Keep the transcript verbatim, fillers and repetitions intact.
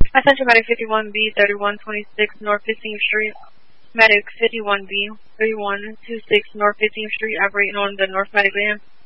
Attention Medic fifty-one B, thirty-one twenty-six North fifteenth Street. Medic fifty-one B, thirty-one twenty-six North fifteenth Street, operating on the North Medic van.